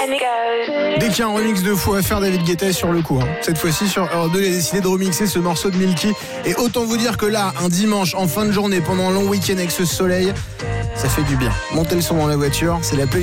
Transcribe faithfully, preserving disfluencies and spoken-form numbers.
Dès qu'il y a un remix de fou à faire, David Guetta est sur le coup. Hein. Cette fois-ci, sur Europe deux, il a décidé de remixer ce morceau de Milky. Et autant vous dire que là, un dimanche, en fin de journée, pendant un long week-end avec ce soleil, ça fait du bien. Montez le son dans la voiture, c'est la playlist